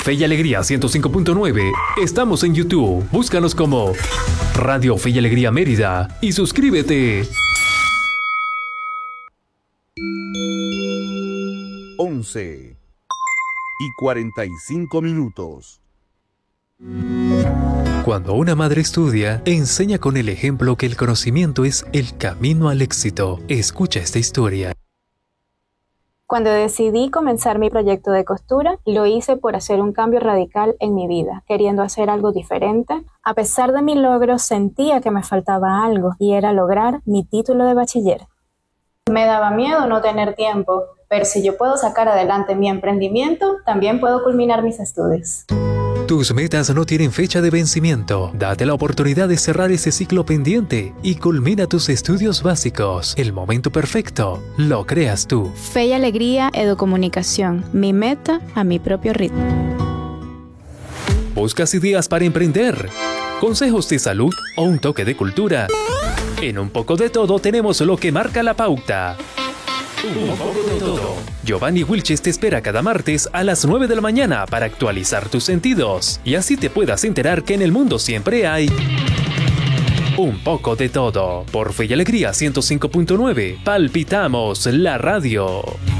Fe y Alegría 105.9. Estamos en YouTube. Búscanos como Radio Fe y Alegría Mérida y suscríbete. 11:45. Cuando una madre estudia, enseña con el ejemplo que el conocimiento es el camino al éxito. Escucha esta historia. Cuando decidí comenzar mi proyecto de costura, lo hice por hacer un cambio radical en mi vida, queriendo hacer algo diferente. A pesar de mi logro, sentía que me faltaba algo, y era lograr mi título de bachiller. Me daba miedo no tener tiempo, pero si yo puedo sacar adelante mi emprendimiento, también puedo culminar mis estudios. Tus metas no tienen fecha de vencimiento. Date la oportunidad de cerrar ese ciclo pendiente y culmina tus estudios básicos. El momento perfecto lo creas tú. Fe y Alegría Educomunicación. Mi meta a mi propio ritmo. ¿Buscas ideas para emprender? ¿Consejos de salud o un toque de cultura? En Un Poco de Todo tenemos lo que marca la pauta. Un poco de todo. Giovanni Wilches te espera cada martes a las 9 de la mañana para actualizar tus sentidos y así te puedas enterar que en el mundo siempre hay un poco de todo. Por Fe y Alegría 105.9, palpitamos la radio.